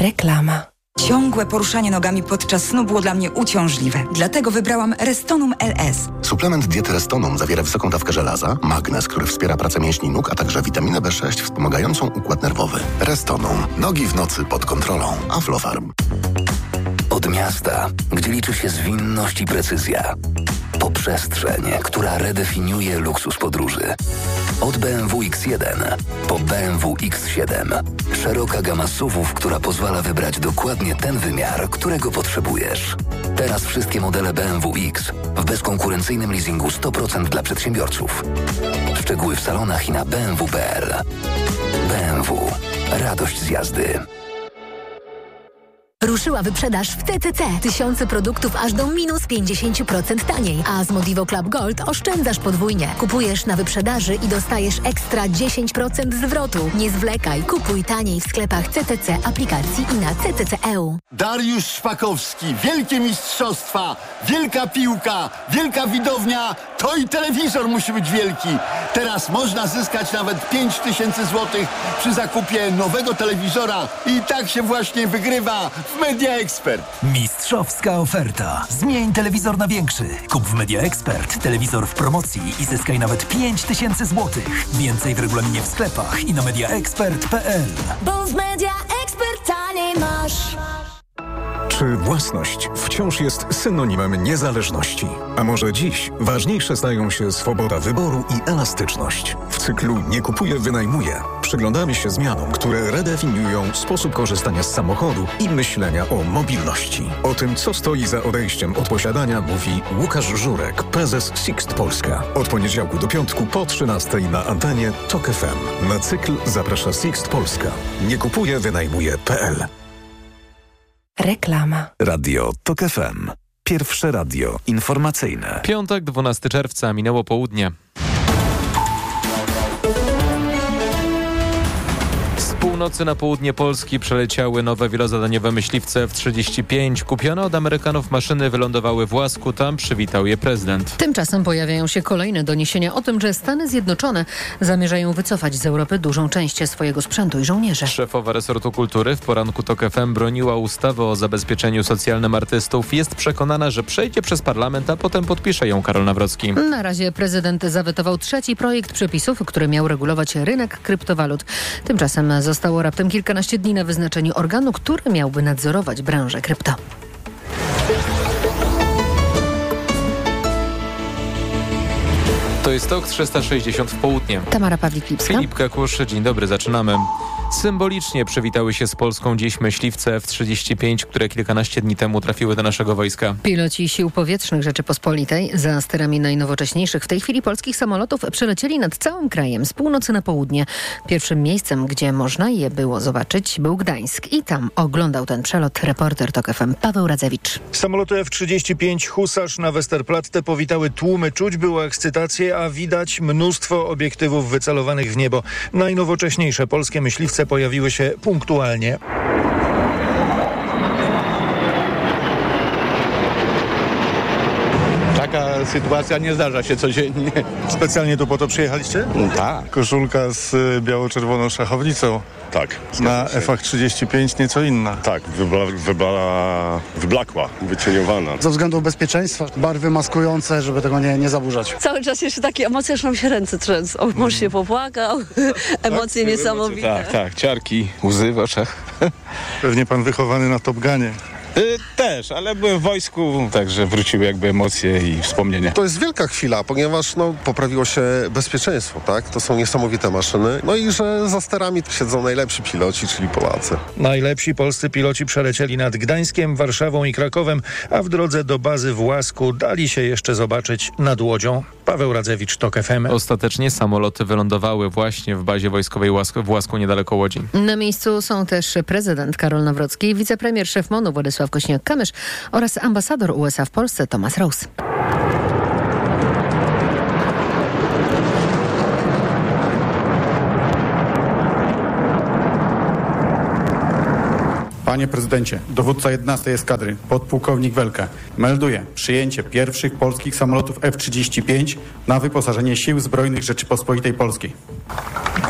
Reklama. Ciągłe poruszanie nogami podczas snu było dla mnie uciążliwe. Dlatego wybrałam Restonum LS. Suplement diety Restonum zawiera wysoką dawkę żelaza, magnez, który wspiera pracę mięśni nóg, a także witaminę B6 wspomagającą układ nerwowy. Restonum. Nogi w nocy pod kontrolą. Aflofarm. Od miasta, gdzie liczy się zwinność i precyzja. Po przestrzeń, która redefiniuje luksus podróży. Od BMW X1 po BMW X7. Szeroka gama SUV-ów, która pozwala wybrać dokładnie ten wymiar, którego potrzebujesz. Teraz wszystkie modele BMW X w bezkonkurencyjnym leasingu 100% dla przedsiębiorców. Szczegóły w salonach i na bmw.pl. BMW. Radość z jazdy. Ruszyła wyprzedaż w CCC. Tysiące produktów aż do minus 50% taniej. A z Modivo Club Gold oszczędzasz podwójnie. Kupujesz na wyprzedaży i dostajesz ekstra 10% zwrotu. Nie zwlekaj. Kupuj taniej w sklepach CCC, aplikacji i na CCC.eu. Dariusz Szpakowski. Wielkie mistrzostwa. Wielka piłka. Wielka widownia. To i telewizor musi być wielki. Teraz można zyskać nawet 5000 zł przy zakupie nowego telewizora. I tak się właśnie wygrywa w Media Expert. Mistrzowska oferta. Zmień telewizor na większy. Kup w Media Expert telewizor w promocji i zyskaj nawet 5000 zł. Więcej w regulaminie w sklepach i na mediaexpert.pl. Bo w Media Expert taniej masz. Czy własność wciąż jest synonimem niezależności? A może dziś ważniejsze stają się swoboda wyboru i elastyczność? W cyklu Nie kupuję, wynajmuję przyglądamy się zmianom, które redefiniują sposób korzystania z samochodu i myślenia o mobilności. O tym, co stoi za odejściem od posiadania, mówi Łukasz Żurek, prezes Sixt Polska. Od poniedziałku do piątku po 13:00 na antenie TOK FM. Na cykl zaprasza Sixt Polska. Nie kupuję, wynajmuję.pl. Reklama. Radio TOK FM. Pierwsze radio informacyjne. Piątek, 12 czerwca, minęło południe. Z północy na południe Polski przeleciały nowe wielozadaniowe myśliwce F-35. Kupione od Amerykanów maszyny wylądowały w Łasku, tam przywitał je prezydent. Tymczasem pojawiają się kolejne doniesienia o tym, że Stany Zjednoczone zamierzają wycofać z Europy dużą część swojego sprzętu i żołnierzy. Szefowa resortu kultury w poranku TOK FM broniła ustawy o zabezpieczeniu socjalnym artystów. Jest przekonana, że przejdzie przez parlament, a potem podpisze ją Karol Nawrocki. Na razie prezydent zawetował trzeci projekt przepisów, który miał regulować rynek kryptowalut. Tymczasem zostało raptem kilkanaście dni na wyznaczeniu organu, który miałby nadzorować branżę krypto. To jest TOK 360 w południe. Tamara Pawlik-Lipska. Filip Kakusz, dzień dobry, zaczynamy. Symbolicznie przywitały się z Polską dziś myśliwce F-35, które kilkanaście dni temu trafiły do naszego wojska. Piloci Sił Powietrznych Rzeczypospolitej za sterami najnowocześniejszych w tej chwili polskich samolotów przelecieli nad całym krajem z północy na południe. Pierwszym miejscem, gdzie można je było zobaczyć, był Gdańsk i tam oglądał ten przelot reporter TOK FM Paweł Radzewicz. Samoloty F-35 Husarz na Westerplatte powitały tłumy, czuć było ekscytację, a widać mnóstwo obiektywów wycelowanych w niebo. Najnowocześniejsze polskie myśliwce pojawiły się punktualnie. Taka sytuacja nie zdarza się codziennie. Specjalnie tu po to przyjechaliście? Tak. Koszulka z biało-czerwoną szachownicą. Tak. Na F-35 nieco inna. Tak, wyblakła, wycieniowana. Ze względu bezpieczeństwa, barwy maskujące, żeby tego nie zaburzać. Cały czas jeszcze takie emocje, aż nam się ręce trzęsą. Mąż się popłakał, emocje niesamowite. Tak, ciarki, łzy w oczach. Pewnie pan wychowany na Top Gunie. Też, ale byłem w wojsku, także wróciły jakby emocje i wspomnienia. To jest wielka chwila, ponieważ poprawiło się bezpieczeństwo, tak? To są niesamowite maszyny. No i że za sterami siedzą najlepsi piloci, czyli Polacy. Najlepsi polscy piloci przelecieli nad Gdańskiem, Warszawą i Krakowem, a w drodze do bazy w Łasku dali się jeszcze zobaczyć nad Łodzią. Paweł Radzewicz, TOK FM. Ostatecznie samoloty wylądowały właśnie w bazie wojskowej w Łasku niedaleko Łodzi. Na miejscu są też prezydent Karol Nawrocki, wicepremier, szef MON-u Władysław Kośniak-Kamysz oraz ambasador USA w Polsce Thomas Rose. Panie prezydencie, dowódca 11 eskadry, podpułkownik Welke, melduje przyjęcie pierwszych polskich samolotów F-35 na wyposażenie Sił Zbrojnych Rzeczypospolitej Polskiej.